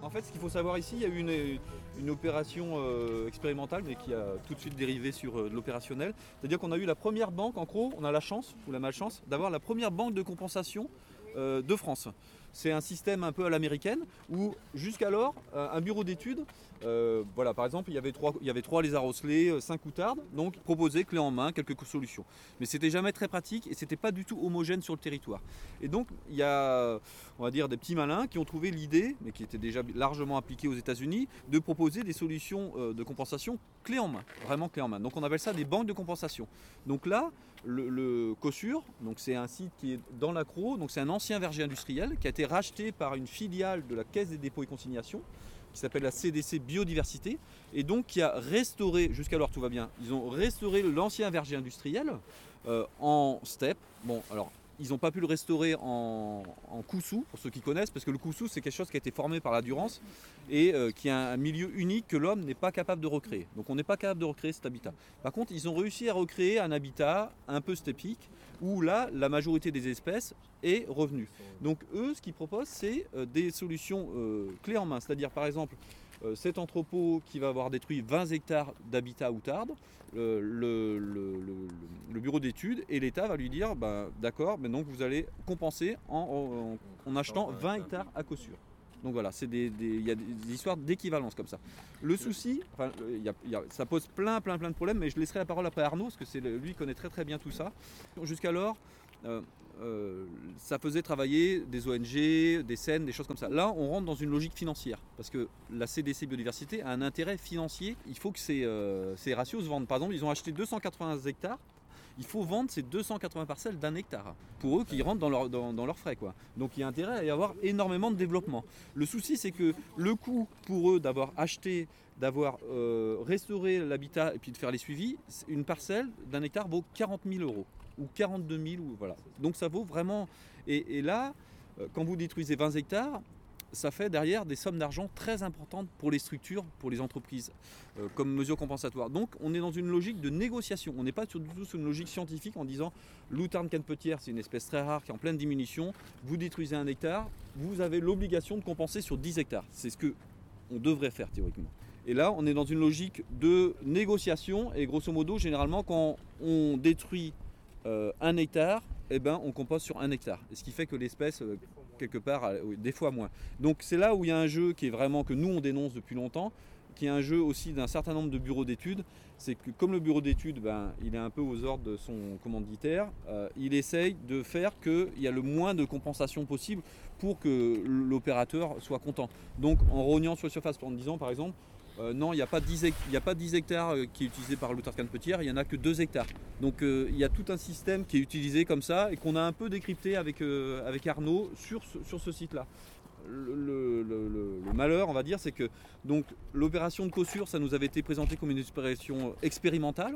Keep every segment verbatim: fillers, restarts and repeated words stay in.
En fait, ce qu'il faut savoir ici, il y a eu une, une opération euh, expérimentale, mais qui a tout de suite dérivé sur euh, de l'opérationnel. C'est-à-dire qu'on a eu la première banque, en gros, on a la chance, ou la malchance, d'avoir la première banque de compensation euh, de France. C'est un système un peu à l'américaine, où jusqu'alors, euh, un bureau d'études, euh, voilà, par exemple, il y avait trois, il y avait trois lézards osselets, cinq outardes, donc proposait clé en main quelques solutions. Mais c'était jamais très pratique et c'était pas du tout homogène sur le territoire. Et donc, il y a, on va dire, des petits malins qui ont trouvé l'idée, mais qui était déjà largement appliquée aux États-Unis, de proposer des solutions euh, de compensation clé en main, vraiment clé en main. Donc, on appelle ça des banques de compensation. Donc là, le, le Cossure, donc c'est un site qui est dans l'Accro, donc c'est un ancien verger industriel qui a été racheté par une filiale de la Caisse des dépôts et consignations qui s'appelle la C D C Biodiversité et donc qui a restauré, jusqu'alors tout va bien, ils ont restauré l'ancien verger industriel euh, en steppe. Bon, alors ils n'ont pas pu le restaurer en, en coussou, pour ceux qui connaissent, parce que le coussou c'est quelque chose qui a été formé par la Durance et euh, qui est un, un milieu unique que l'homme n'est pas capable de recréer. Donc on n'est pas capable de recréer cet habitat. Par contre, ils ont réussi à recréer un habitat un peu steppique, où là, la majorité des espèces est revenue. Donc eux, ce qu'ils proposent, c'est euh, des solutions euh, clés en main. C'est-à-dire, par exemple, euh, cet entrepôt qui va avoir détruit vingt hectares d'habitat outarde, le, le, le, le, le bureau d'études et l'État va lui dire, bah, d'accord, mais donc vous allez compenser en, en, en achetant vingt hectares à Cossure. Donc voilà, il y a des histoires d'équivalence comme ça. Le souci, enfin, y a, y a, ça pose plein, plein, plein de problèmes, mais je laisserai la parole après à Arnaud, parce que c'est lui qui connaît très, très bien tout ça. Jusqu'alors, euh, euh, ça faisait travailler des O N G, des S E N, des choses comme ça. Là, on rentre dans une logique financière, parce que la C D C Biodiversité a un intérêt financier. Il faut que ces, euh, ces ratios se vendent. Par exemple, ils ont acheté deux cent quatre-vingts hectares. Il faut vendre ces deux cent quatre-vingts parcelles d'un hectare pour eux qui rentrent dans, leur, dans, dans leurs frais, quoi. Donc il y a intérêt à y avoir énormément de développement. Le souci, c'est que le coût pour eux d'avoir acheté, d'avoir euh, restauré l'habitat et puis de faire les suivis, une parcelle d'un hectare vaut quarante mille euros ou quarante-deux mille, ou voilà. Donc ça vaut vraiment. Et, et là, quand vous détruisez vingt hectares, ça fait derrière des sommes d'argent très importantes pour les structures, pour les entreprises, euh, comme mesure compensatoire. Donc on est dans une logique de négociation. On n'est pas du tout sur une logique scientifique en disant l'outarde canepetière, c'est une espèce très rare qui est en pleine diminution, vous détruisez un hectare, vous avez l'obligation de compenser sur dix hectares. C'est ce qu'on devrait faire théoriquement. Et là, on est dans une logique de négociation et grosso modo, généralement, quand on détruit euh, un hectare, eh ben, on compense sur un hectare. Et ce qui fait que l'espèce, euh, quelque part, euh, oui, des fois moins. Donc c'est là où il y a un jeu qui est vraiment, que nous on dénonce depuis longtemps, qui est un jeu aussi d'un certain nombre de bureaux d'études. C'est que comme le bureau d'études, ben, il est un peu aux ordres de son commanditaire, euh, il essaye de faire qu'il y a le moins de compensation possible pour que l'opérateur soit content. Donc en rognant sur la surface, en disant par exemple, Euh, non, il n'y a pas dix hectares euh, qui est utilisé par l'outarde canepetière, il n'y en a que deux hectares. Donc euh, il y a tout un système qui est utilisé comme ça et qu'on a un peu décrypté avec, euh, avec Arnaud sur ce, sur ce site-là. Le, le, le, le malheur, on va dire, c'est que donc l'opération de Cossure, ça nous avait été présenté comme une opération expérimentale.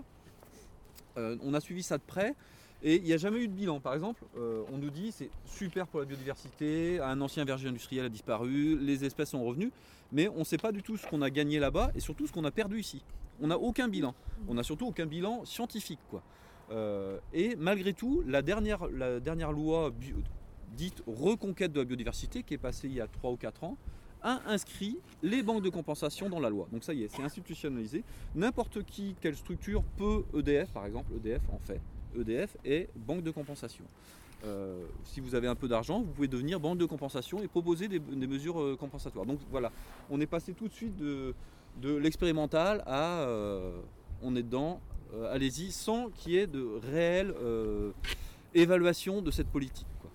Euh, on a suivi ça de près. Et il n'y a jamais eu de bilan. Par exemple, euh, on nous dit c'est super pour la biodiversité, un ancien verger industriel a disparu, les espèces sont revenues, mais on ne sait pas du tout ce qu'on a gagné là-bas et surtout ce qu'on a perdu ici. On n'a aucun bilan. On n'a surtout aucun bilan scientifique, quoi. Euh, et malgré tout, la dernière, la dernière loi bio, dite reconquête de la biodiversité, qui est passée il y a trois ou quatre ans, a inscrit les banques de compensation dans la loi. Donc ça y est, c'est institutionnalisé. N'importe qui, quelle structure peut, E D F par exemple, E D F en fait. E D F est banque de compensation. Euh, si vous avez un peu d'argent, vous pouvez devenir banque de compensation et proposer des, des mesures euh, compensatoires. Donc voilà, on est passé tout de suite de, de l'expérimental à euh, on est dedans, euh, allez-y, sans qu'il y ait de réelle euh, évaluation de cette politique, quoi.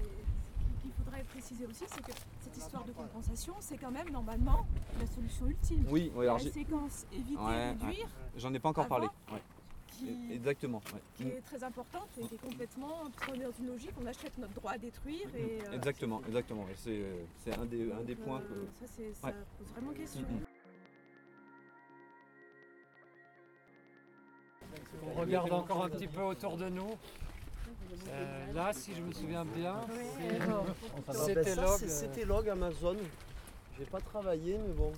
Ce qu'il faudrait préciser aussi, c'est que cette histoire de compensation, c'est quand même normalement la solution ultime. Oui, oui, alors la j'ai... séquence éviter, ouais, réduire. Ouais. J'en ai pas encore avant, parlé. Ouais. Qui, Exactement. Ouais. Qui est très importante et qui est complètement, on est dans une logique, on achète notre droit à détruire. Et, euh, exactement, exactement. C'est, c'est un des, un des points que... Euh, ça, c'est, ça ouais. pose vraiment question. Mm-hmm. On regarde encore un petit peu autour de nous. Euh, là, si je me souviens bien, c'est Cétélog. C'est Cétélog Amazon. J'ai pas travaillé, mais bon.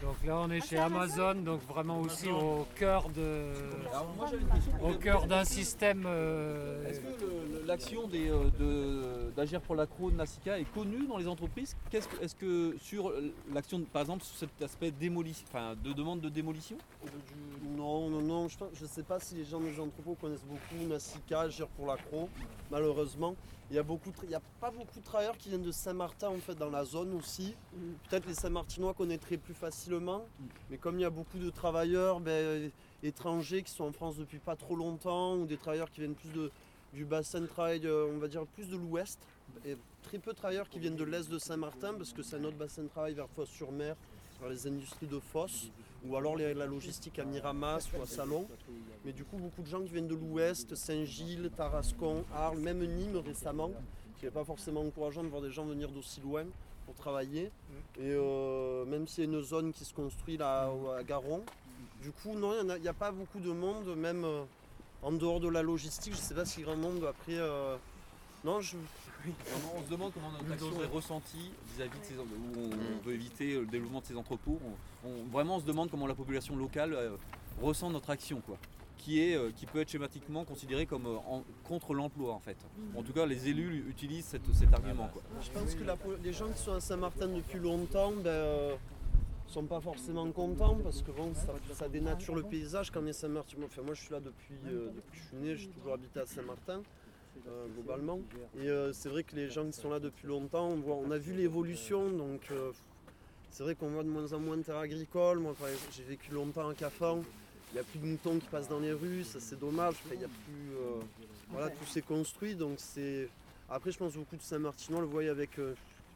Donc là on est Ah, chez c'est Amazon. Amazon, donc vraiment aussi au cœur de, Alors moi j'avais une question. au cœur d'un système. euh, Est-ce que le- le- l'action des, euh, de- d'Agir pour l'accro de Nasica est connue dans les entreprises? Qu'est-ce que, Est-ce que sur l'action, de- par exemple, sur cet aspect démolition, enfin, de demande de démolition? Euh, du- Non, non, non, je ne sais pas si les gens des entrepôts connaissent beaucoup Nasica, Agir pour l'accro, malheureusement. Il y a beaucoup, de tra- il y a pas beaucoup de travailleurs qui viennent de Saint-Martin en fait dans la zone aussi. Peut-être les Saint-Martinois connaîtraient plus facilement, mais comme il y a beaucoup de travailleurs ben, étrangers qui sont en France depuis pas trop longtemps, ou des travailleurs qui viennent plus de, du bassin de travail, euh, on va dire plus de l'ouest, et très peu de travailleurs qui viennent de l'est de Saint-Martin, parce que c'est un autre bassin de travail vers Fos-sur-Mer, vers les industries de Fos, ou alors les- la logistique à Miramas ou à Salon. Mais du coup, beaucoup de gens qui viennent de l'ouest, Saint-Gilles, Tarascon, Arles, même Nîmes récemment, qui n'est pas forcément encourageant de voir des gens venir d'aussi loin pour travailler. Et euh, même s'il y a une zone qui se construit là à Garon, du coup, non, il n'y a, a pas beaucoup de monde, même euh, en dehors de la logistique. Je ne sais pas si grand monde après. euh, Non, je. On, on se demande comment notre action est ressentie vis-à-vis de ces où on veut éviter le développement de ces entrepôts. On, on- vraiment, on se demande comment la population locale euh, ressent notre action, quoi. Qui, est, euh, qui peut être schématiquement considérée comme euh, en- contre l'emploi, en fait. En tout cas, les élus utilisent cette- cet argument, quoi. Je pense que la po- les gens qui sont à Saint-Martin depuis longtemps, ben, euh, sont pas forcément contents parce que bon, ça, ça dénature le paysage quand on est Saint-Martin. Enfin, moi, je suis là depuis, euh, depuis que je suis né, j'ai toujours habité à Saint-Martin. Euh, globalement. Et euh, c'est vrai que les gens qui sont là depuis longtemps, on, voit- on a vu l'évolution, donc euh, c'est vrai qu'on voit de moins en moins de terres agricoles. Moi, par exemple, j'ai vécu longtemps à Cafan, il n'y a plus de moutons qui passent dans les rues, ça c'est dommage. Enfin, il y a plus, euh, voilà, tout s'est construit, donc c'est. Après, je pense beaucoup de Saint-Martinois le voient avec euh,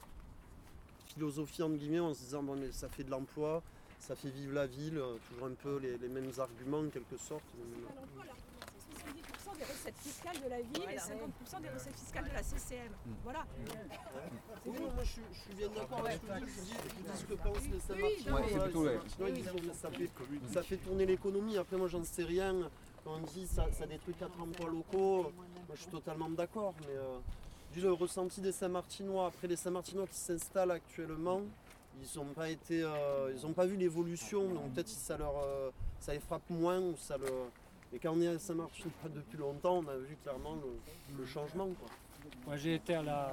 philosophie entre guillemets, en se disant bon, mais ça fait de l'emploi, ça fait vivre la ville, euh, toujours un peu les, les mêmes arguments en quelque sorte. À l'emploi, alors, soixante-dix pour cent des recettes fiscales de la ville et cinquante pour cent des recettes fiscales de la C C M. Voilà. Oui, moi je, suis- je suis bien d'accord avec ce que tu dis, je dis ce que pensent les Saint-Martinois. Oui, non, Ouais, c'est plutôt, ouais. Sinon, ils disent, bon, ça, fait, ça fait tourner l'économie. Après, moi, j'en sais rien. Quand on dit ça, ça détruit quatre emplois locaux, moi, je suis totalement d'accord. Mais euh, je dis le ressenti des Saint-Martinois. Après, les Saint-Martinois qui s'installent actuellement, ils n'ont pas été, euh, ils ont pas vu l'évolution. Donc peut-être que ça leur, euh, ça les frappe moins ou ça le. Et quand on est à Saint-Martin depuis longtemps, on a vu clairement le, le changement, quoi. Moi j'ai été à la,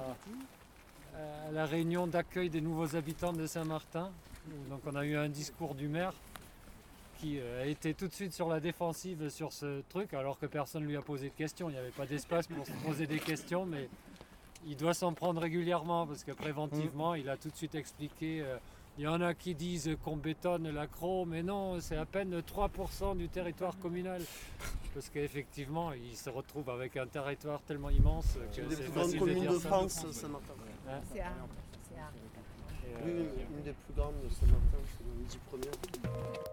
à la réunion d'accueil des nouveaux habitants de Saint-Martin. où Donc on a eu un discours du maire qui euh, a été tout de suite sur la défensive sur ce truc alors que personne ne lui a posé de questions. Il n'y avait pas d'espace pour se poser des questions, mais il doit s'en prendre régulièrement parce que préventivement il a tout de suite expliqué. euh, Il y en a qui disent qu'on bétonne l'accro, mais non, c'est à peine trois pour cent du territoire communal. Parce qu'effectivement, il se retrouve avec un territoire tellement immense que C'est une des c'est plus grandes facile de communes dire de ça. France, Saint-Martin. Hein. C'est à, c'est à. Et, Oui, euh, oui, une des plus grandes de Saint-Martin, c'est dans les dix premières.